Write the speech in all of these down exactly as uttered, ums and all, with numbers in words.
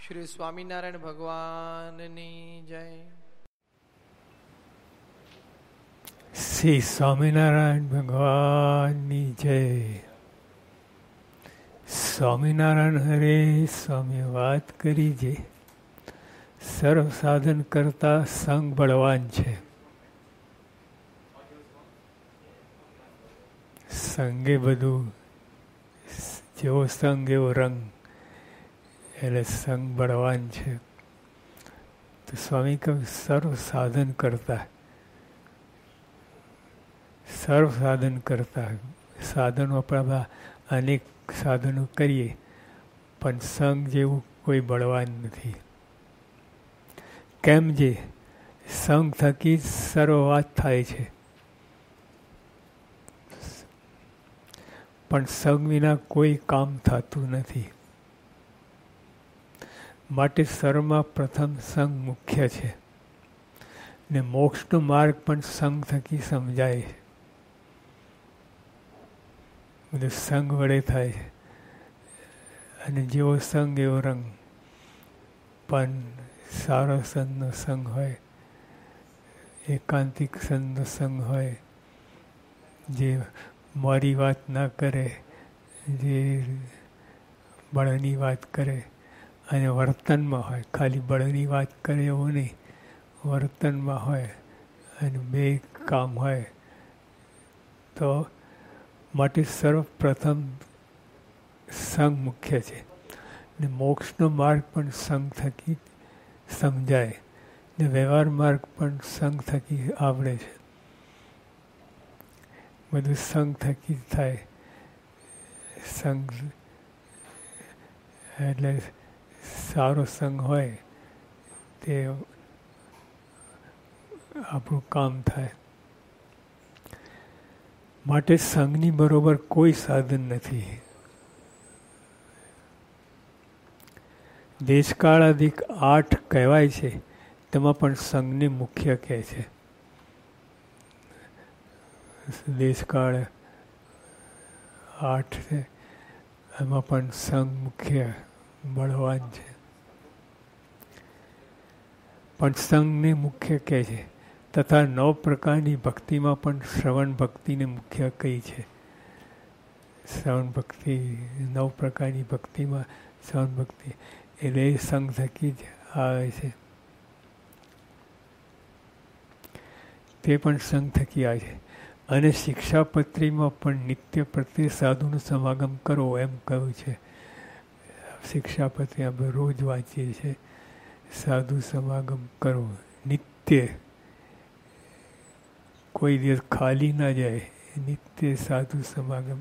શ્રી સ્વામિનારાયણ ભગવાનની જય. શ્રી સ્વામિનારાયણ ભગવાનની જય. સ્વામિનારાયણ હરે સ્વામી વાત કરી છે, સર્વ સાધન કરતા સંગ બળવાન છે. સંગે બધું, જેવો સંગ એવો રંગ, એટલે સંગ બળવાન છે. તો સ્વામી કહ્યું સર્વ સાધન કરતા, સર્વ સાધન કરતા. સાધનો આપણા અનેક સાધનો કરીએ, પણ સંગ જેવું કોઈ બળવાન નથી. કેમ જે સંગ થકી સર્વ વાત થાય છે, પણ સંગ વિના કોઈ કામ થતું નથી. માટે સર્વમાં પ્રથમ સંગ મુખ્ય છે, ને મોક્ષનો માર્ગ પણ સંગ થકી સમજાય છે. બધું સંગ વડે થાય છે, અને જેવો સંગ એવો રંગ. પણ સારો સંતનો સંગ હોય, એકાંતિક સંતનો સંગ હોય, જે મારી વાત ના કરે, જે બળની વાત કરે, અને વર્તનમાં હોય, ખાલી બળની વાત કરે એવું નહીં, વર્તનમાં હોય અને બે કામ હોય, તો માટે સર્વપ્રથમ સંગ મુખ્ય છે. ને મોક્ષનો માર્ગ પણ સંગ થકી સમજાય, ને વ્યવહાર માર્ગ પણ સંગ થકી આવડે છે. બધું સંગ થકી થાય. સંગ એટલે સારો સંગ હોય તે આપણું કામ થાય. માટે સંઘની બરોબર કોઈ સાધન નથી. દેશકાળાધિક આઠ કહેવાય છે, તેમાં પણ સંઘને મુખ્ય કહે છે. દેશકાળ આઠ છે, એમાં પણ સંઘ મુખ્ય બળવાન છે. પણ સંઘને મુખ્ય કહે છે. તથા નવ પ્રકારની ભક્તિમાં પણ શ્રવણ ભક્તિને મુખ્ય કહી છે. શ્રવણ ભક્તિ, નવ પ્રકારની ભક્તિમાં શ્રવણ ભક્તિ એટલે એ સંગ થકી જ આવે છે. તે પણ સંગ થકી આવે છે. અને શિક્ષાપત્રીમાં પણ નિત્ય પ્રત્યે સાધુનું સમાગમ કરો એમ કહ્યું છે. શિક્ષાપત્રી આપણે રોજ વાંચીએ છીએ. સાધુ સમાગમ કરો નિત્ય, કોઈ દિવસ ખાલી ના જાય. નિત્ય સાધુ સમાગમ.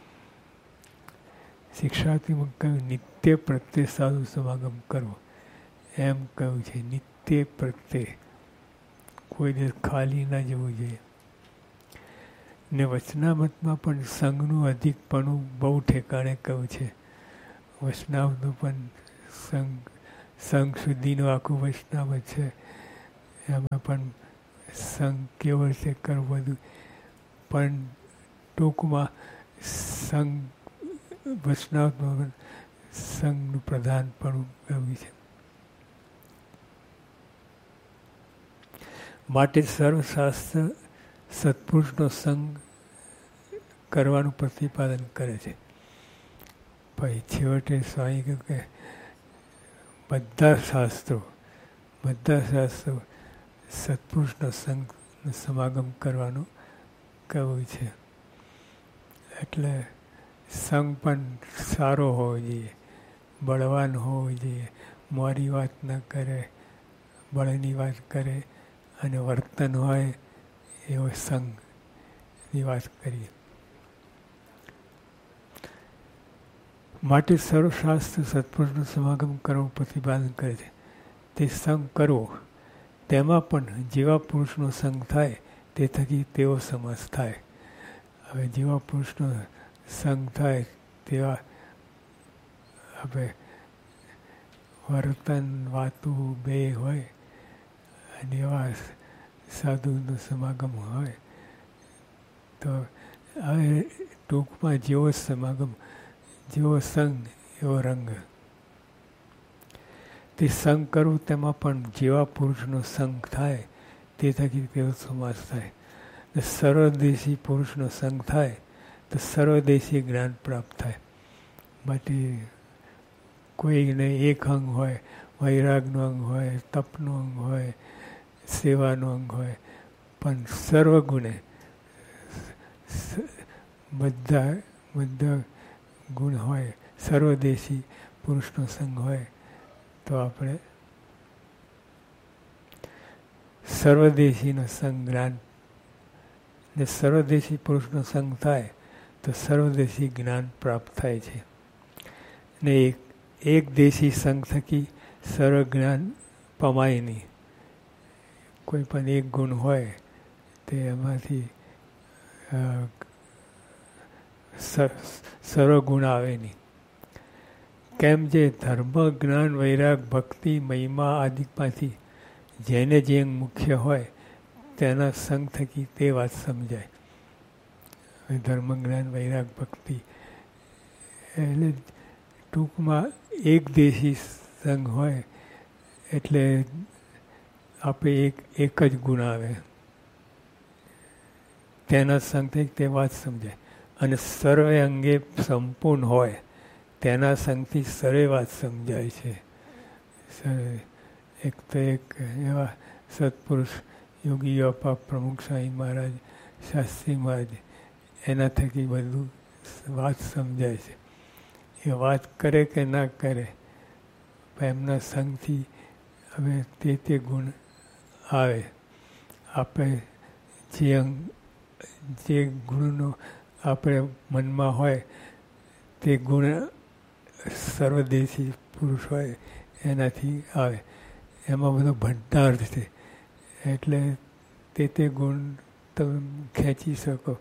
શિક્ષાર્થીમાં કહ્યું નિત્ય પ્રત્યે સાધુ સમાગમ કરો એમ કહ્યું છે. નિત્ય પ્રત્યે કોઈ દિવસ ખાલી ના જવું જોઈએ. ને વચનામતમાં પણ સંઘનું અધિકપણું બહુ ઠેકાણે કહ્યું છે. વચનામતનું પણ સંઘ સંઘ શુદ્ધિનું આખું વચનામત છે. એમાં પણ સંઘ કેવો રીતે કરવું બધું, પણ ટૂંકમાં સંઘ વચનામતમાં સંઘનું પ્રધાનપણું કહ્યું છે. માટે સર્વશાસ્ત્ર સત્પુરુષનો સંગ કરવાનું પ્રતિપાદન કરે છે. પછી છેવટે સ્વામી કહ્યું કે બધા શાસ્ત્રો બધા શાસ્ત્રો સત્પુરુષનો સંગ સમાગમ કરવાનું કહ્યું છે. એટલે સંગ પણ સારો હોવો જોઈએ, બળવાન હોવો જોઈએ. મારી વાત ન કરે, બળની વાત કરે, અને વર્તન હોય એવો સંઘની વાત કરીએ. માટે સર્વશાસ્ત્ર સત્પુરુષનું સમાગમ કરવું પ્રતિપાદન કરે છે. તે સંગ કરવો, તેમાં પણ જેવા પુરુષનો સંગ થાય તે થકી તેવો સમજ થાય. હવે જેવા પુરુષનો સંગ થાય તેવા આપણે વર્તન વાતું બે હોય, અને એવા સાધુનો સમાગમ હોય તો હવે ટૂંકમાં જેવો સમાગમ, જેવો સંગ એવો રંગ. તે સંગ કરવું તેમાં પણ જેવા પુરુષનો સંગ થાય તે થકી તેવો સમાસ થાય. સર્વદેશી પુરુષનો સંગ થાય તો સર્વદેશી જ્ઞાન પ્રાપ્ત થાય. માટે કોઈને એક અંગ હોય, વૈરાગનું અંગ હોય, તપનું અંગ હોય, સેવાનું અંગ હોય, પણ સર્વગુણે બધા બધા ગુણ હોય, સર્વદેશી પુરુષનો સંગ હોય તો આપણે સર્વદેશીનો સંગ જ્ઞાન ને સર્વદેશી પુરુષનો સંગ થાય તો સર્વદેશી જ્ઞાન પ્રાપ્ત થાય છે. ને એક એક દેશી સંગ થકી સર્વ જ્ઞાન પમાય નહીં. કોઈ પણ એક ગુણ હોય તે એમાંથી સર્વ ગુણ આવે નહીં. કેમ જે ધર્મ, જ્ઞાન, વૈરાગ, ભક્તિ, મહિમા આદિમાંથી જેને જે મુખ્ય હોય તેના સંગ થકી તે વાત સમજાય. ધર્મ, જ્ઞાન, વૈરાગ, ભક્તિ એટલે ટૂંકમાં એક દેશી સંગ હોય એટલે આપણે એક એક જ ગુણ આવે, તેના સંગથી તે વાત સમજાય. અને સર્વે અંગે સંપૂર્ણ હોય તેના સંગથી સર્વે વાત સમજાય છે. એક તો એક એવા સત્પુરુષ યોગી અપા પ્રમુખ સ્વામી મહારાજ, શાસ્ત્રી મહારાજ, એના થકી બધું વાત સમજાય છે. એ વાત કરે કે ના કરે એમના સંગથી હવે તે તે ગુણ આવે. આપણે જે અંગ જે ગુણનો આપણે મનમાં હોય તે ગુણ સર્વદેશી પુરુષ હોય એનાથી આવે. એમાં બધો ભંડાર છે એટલે તે તે ગુણ તમે ખેંચી શકો.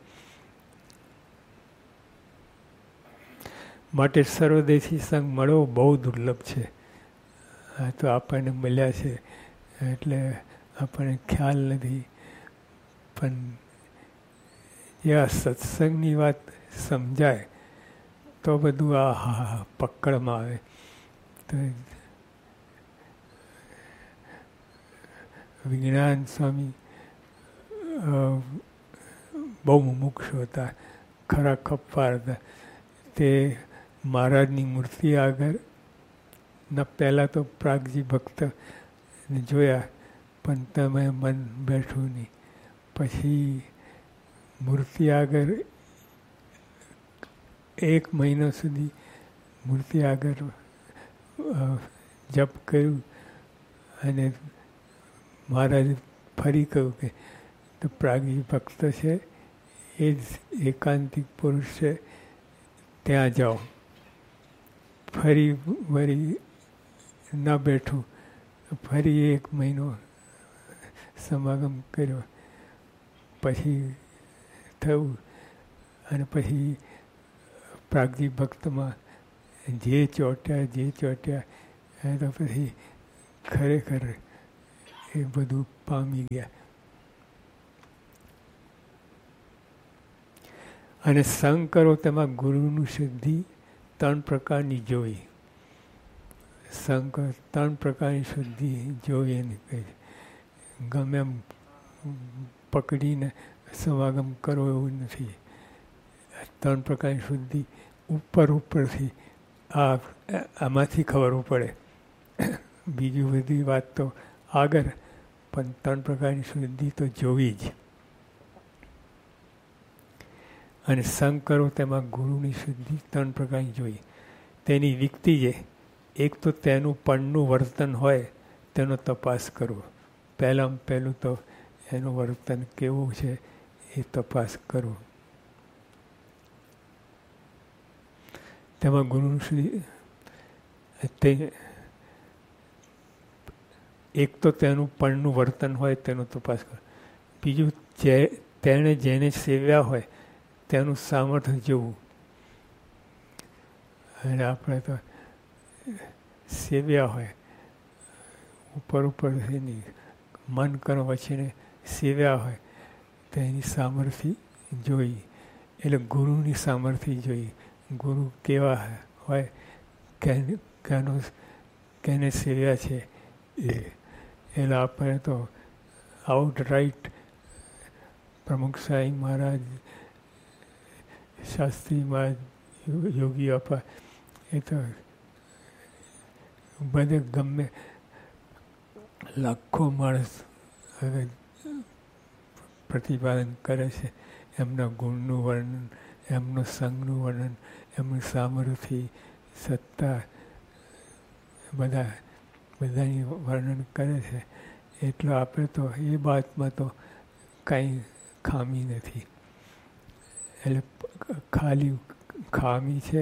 માટે સર્વદેશી સંગ મળવો બહુ દુર્લભ છે. આ તો આપણને મળ્યા છે એટલે આપણને ખ્યાલ નથી. પણ જે આ સત્સંગની વાત સમજાય તો બધું આ હા હા પકડમાં આવે. તો વિજ્ઞાન સ્વામી બહુ મુમુક્ષુ હતા, ખરા ખપ્પાર હતા. તે મહારાજની મૂર્તિ આગળ ન પહેલાં તો પ્રાગજી ભક્ત જોયા પણ તમે મન બેઠું નહીં. પછી મૂર્તિ આગળ એક મહિના સુધી મૂર્તિ આગળ જપ કર્યું અને મહારાજે ફરી કહ્યું કે તો પ્રાગજી ભક્ત છે એ જ એકાંતિક પુરુષ છે, ત્યાં જાઓ. ફરી વળી ન બેઠું, ફરી એક મહિનો સમાગમ કર્યો. પછી થયું અને પછી પ્રાગજી ભક્તમાં જે ચોટ્યા જે ચોટ્યા એ તો પછી ખરેખર એ બધું પામી ગયા. અને સંગ કરો તેમાં ગુરુનું સિદ્ધિ ત્રણ પ્રકારની જોઈ. સંગ કરો ત્રણ પ્રકારની શુદ્ધિ જોઈ એને કહે છે. ગમે એમ પકડીને સમાગમ કરો એવું નથી. ત્રણ પ્રકારની શુદ્ધિ ઉપર ઉપરથી આ આમાંથી ખબર પડે. બીજી બધી વાત તો આગળ, પણ ત્રણ પ્રકારની શુદ્ધિ તો જોવી જ. અને સંગ કરો તેમાં ગુરુની શુદ્ધિ ત્રણ પ્રકારની જોઈ. તેની વિકતિ છે. એક તો તેનું પણનું વર્તન હોય તેનો તપાસ કરવો. પહેલાં પહેલું તો એનું વર્તન કેવું છે એ તપાસ કરવો. તેમાં ગુરુનું શુદ્ધિ તે એક તો તેનું પણનું વર્તન હોય તેનો તપાસ કરવો. બીજું જે તેણે જેને સેવ્યા હોય તેનું સામર્થ્ય જોવું. અને આપણે તો સેવ્યા હોય ઉપર ઉપરથી નહીં, મન કર્મ વચ્ચેને સેવ્યા હોય તો એની સામર્થ્ય જોઈ. એટલે ગુરુની સામર્થ્ય જોઈ. ગુરુ કેવા હોય, કેનો કેને સેવ્યા છે એ એટલે આપણે તો આઉટ રાઈટ પ્રમુખ સાંઈ મહારાજ, શાસ્ત્રી મહારાજ, યોગી આપા એ તો બધે ગમે લાખો માણસ હવે પ્રતિપાદન કરે છે એમના ગુણનું વર્ણન, એમનું સંઘનું વર્ણન, એમનું સામર્થ્ય, સત્તા, બધા બધાની વર્ણન કરે છે. એટલો આપણે તો એ બાતમાં તો કાંઈ ખામી નથી. એટલે ખાલી ખામી છે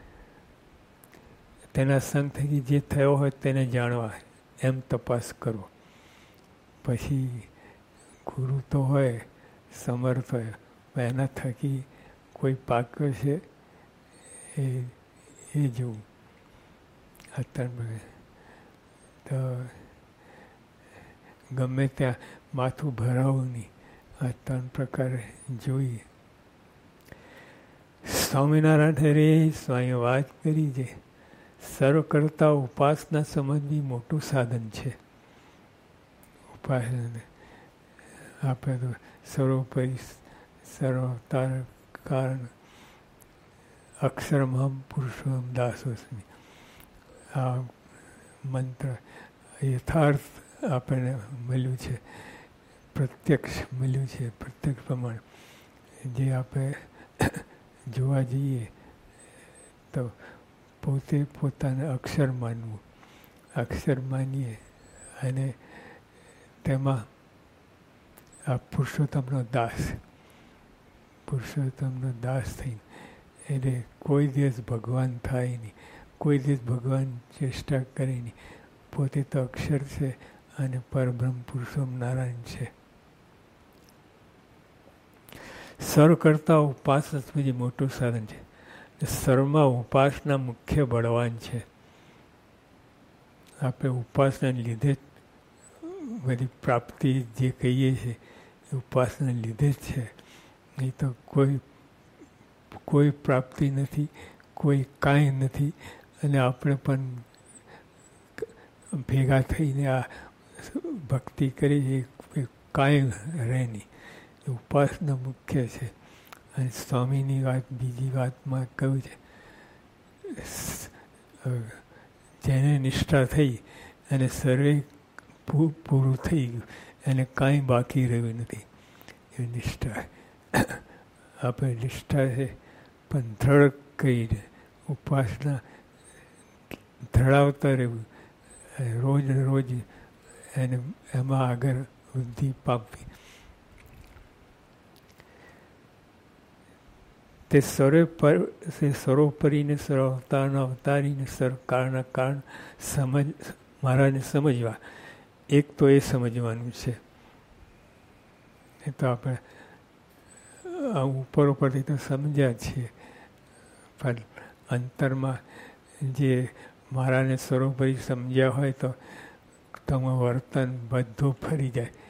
તેના સંગ થકી જે થયો હોય તેને જાણવા, એમ તપાસ કરો. પછી ગુરુ તો હોય, સમર્થ હોય, એના થકી કોઈ પાક્યો છે એ એ જોવું. અત્યારે તો ગમે ત્યાં માથું ભરાવું નહીં. આ ત્રણ પ્રકારે જોઈએ. સ્વામિનારાયણ હરે સ્વામી વાત કરી છે સર્વ કરતા ઉપાસના સમજવી મોટું સાધન છે. ઉપાસના આપણે તો સર્વોપરી સર્વતાર કારણ અક્ષરમહમ પુરુષોત્તમ દાસોસ્મિ. આ મંત્ર યથાર્થ આપણને મળ્યું છે, પ્રત્યક્ષ મળ્યું છે. પ્રત્યક્ષ પ્રમાણે જે આપણે જોવા જઈએ તો પોતે પોતાને અક્ષર માનવું. અક્ષર માનીએ અને તેમાં આ પુરુષોત્તમનો દાસ, પુરુષોત્તમનો દાસ થઈને એટલે કોઈ દિવસ ભગવાન થાય નહીં, કોઈ દિવસ ભગવાન ચેષ્ટા કરે નહીં. પોતે તો અક્ષર છે અને પરબ્રહ્મ પુરુષોત્તમ નારાયણ છે. સર્વ કરતા ઉપાસના સમજી મોટું સાધન છે. સર્વમાં ઉપાસના મુખ્ય બળવાન છે. આપણે ઉપાસનાને લીધે જ બધી પ્રાપ્તિ જે કહીએ છીએ એ ઉપાસનાને લીધે જ છે. નહીં તો કોઈ કોઈ પ્રાપ્તિ નથી, કોઈ કાંઈ નથી. અને આપણે પણ ભેગા થઈને આ ભક્તિ કરી એ કાંઈ રહે નહીં. ઉપાસના મુખ્ય છે. અને સ્વામીની વાત બીજી વાતમાં કહ્યું છે જેને નિષ્ઠા થઈ અને સર્વે પૂરું થઈ ગયું, એને કાંઈ બાકી રહ્યું નથી. એ નિષ્ઠા આપણે નિષ્ઠા છે પણ દ્રઢ કરીને ઉપાસના ધરાવતા રહેવું, રોજ રોજ એને એમાં આગળ વૃદ્ધિ પામવી. તે સર્વે પર સર્વોપરીને સર્વઅવતારના અવતારીને સર્વ કાળના કારણ સમજ મહારાજને સમજવા. એક તો એ સમજવાનું છે. એ તો આપણે આ ઉપર ઉપરથી તો સમજ્યા છીએ, પણ અંતરમાં જે મહારાજને સર્વોપરી સમજ્યા હોય તો તમારું વર્તન બધું ફરી જાય.